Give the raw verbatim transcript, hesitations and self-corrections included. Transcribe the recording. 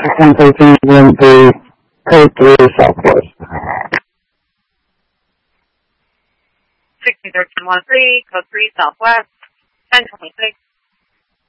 one thirteen one three, code three Southwest. sixteen thirteen one three, code three Southwest, ten twenty-six.